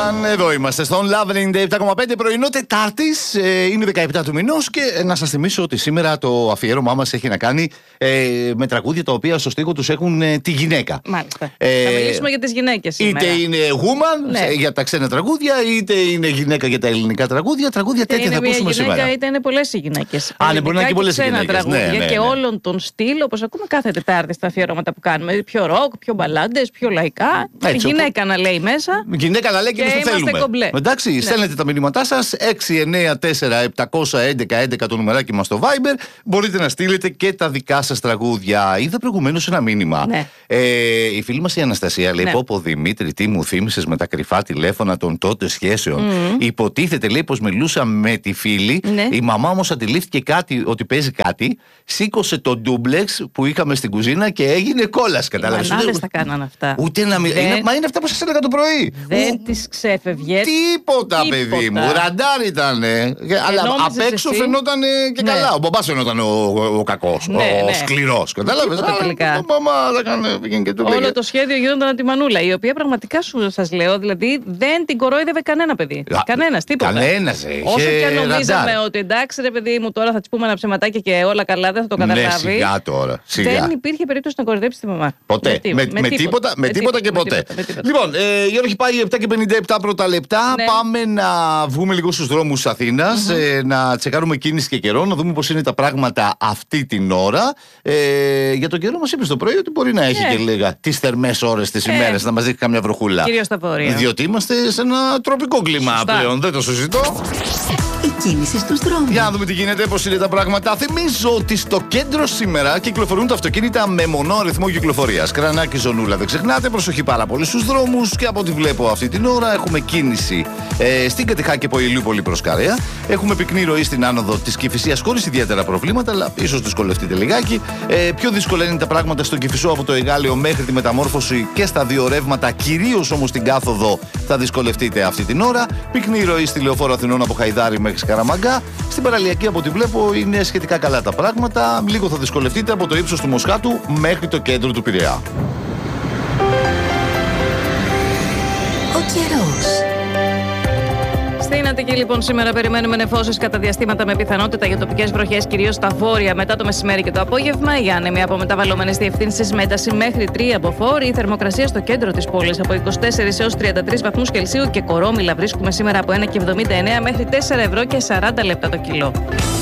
ήταν. Εδώ είμαστε στον Love 97,5 πρωινό Τετάρτης. Είναι 17 του μηνός και να σας θυμίσω ότι σήμερα το αφιέρωμά μας έχει να κάνει με τραγούδια τα οποία στο στίχο τους έχουν τη γυναίκα. Μάλιστα. Θα μιλήσουμε για τις γυναίκες σήμερα. Είτε είναι woman για τα ξένα τραγούδια, είτε είναι γυναίκα για τα ελληνικά τραγούδια. Τραγούδια τέτοια θα ακούσουμε σήμερα. Είτε είναι γυναίκα, είτε είναι πολλές οι γυναίκες. Ναι, μπορεί να είναι και πολλές οι γυναίκες. Τραγούδια και όλων των στυλ, όπως ακούμε κάθε Τετάρτη στα αφιερώματα που κάνουμε. Πιο ροκ, πιο μπαλάντες, πιο λαϊκά. Γυναίκα να λέει μέσα. Γυναίκα να λέει και εμείς το θέλουμε. Κομπλέ. Εντάξει, ναι. Στέλνετε τα μηνύματά σας 694-711-11 το νουμεράκι μας στο Viber. Μπορείτε να στείλετε και τα δικά σας τραγούδια. Είδα προηγουμένως ένα μήνυμα. Ναι. Η φίλη μας η Αναστασία λέει: Πω Δημήτρη, τι μου θύμισες με τα κρυφά τηλέφωνα των τότε σχέσεων. Υποτίθεται, λέει, πως μιλούσα με τη φίλη. Η μαμά όμως αντιλήφθηκε ότι παίζει κάτι. Σήκωσε το ντούμπλεξ που είχαμε στην κουζίνα και έγινε κόλας. Κατάλαβες. Οι μανάδες τα κάνανε αυτά. Ούτε να μην. Μα είναι αυτά που σας έλεγα το πρωί. Δεν τις ξέφευγε. Τίποτα, παιδί μου. Ραντάρ ήταν. Αλλά απ' έξω φαινόταν και καλά. Ο μπαμπάς φαινόταν ο κακός. Ο σκληρός. Κατάλαβες. Όλο το σχέδιο γινόταν από τη μανούλα. Η οποία πραγματικά σας λέω, δηλαδή δεν την κορόιδευε κανένα παιδί. Κανένας, τίποτα. Κανένας. Όσο και αν νομίζαμε ότι εντάξει, ρε παιδί μου, τώρα θα της πούμε ένα ψεματάκι και όλα καλά, δεν θα το καταλάβει. Ναι, σιγά τώρα. Δεν υπήρχε περίπτωση να κοροϊδέψει τη μαμά. Ποτέ. Με τίποτα και ποτέ. Λοιπόν, η ώρα έχει πάει 7:57 πρώτα λεπτά. Ναι. Πάμε να βγούμε λίγο στους δρόμους της Αθήνας, να τσεκάρουμε κίνηση και καιρό, να δούμε πώς είναι τα πράγματα αυτή την ώρα. Για τον καιρό μας είπε το πρωί ότι μπορεί να έχει και λίγα τις θερμές ώρες τις ημέρες, να μας δείξει καμιά βροχούλα. Κυρίως στα βόρεια. Διότι είμαστε σε ένα τροπικό κλίμα πλέον, δεν το συζητώ. Η κίνηση στους δρόμους. Για να δούμε τι γίνεται, πώς είναι τα πράγματα. Θυμίζω ότι στο κέντρο σήμερα κυκλοφορούν τα αυτοκίνητα με μονό αριθμό κυκλοφορίας. Κρανάκι, ζωνούλα, δεν ξεχνάτε. Προσοχή πάρα πολύ στους δρόμους. Και από ό,τι βλέπω αυτή την ώρα έχουμε κίνηση στην Κατηχάκη από Ηλιούπολη προς Καρέα. Έχουμε πυκνή ροή στην άνοδο της Κηφισίας χωρίς ιδιαίτερα προβλήματα, αλλά ίσως δυσκολευτείτε λιγάκι. Πιο δύσκολα είναι τα πράγματα στον Κηφισό από το Εγάλεο μέχρι τη Μεταμόρφωση και στα δύο ρεύματα, κυρίως όμως στην κάθοδο θα δυσκολευτείτε αυτή την ώρα. Πυκνή ροή στη Λεωφόρο Αθηνών από Χαϊδάρη μέχρι Σκαραμαγκά. Στην παραλιακή, από ό,τι βλέπω, είναι σχετικά καλά τα πράγματα. Λίγο θα δυσκολευτείτε από το ύψος του Μοσχάτου μέχρι το κέντρο του Πειραιά. Ο καιρός. Στην Αττική, λοιπόν, σήμερα περιμένουμε νεφώσεις κατά διαστήματα με πιθανότητα για τοπικές βροχές, κυρίως στα βόρεια μετά το μεσημέρι και το απόγευμα. Οι άνεμοι από μεταβαλλόμενες διευθύνσεις με ένταση μέχρι 3 από φόρ. Η θερμοκρασία στο κέντρο της πόλης από 24 έως 33 βαθμούς Κελσίου και κορόμιλα βρίσκουμε σήμερα από 1,79 μέχρι 4 ευρώ και 40 λεπτά το κιλό.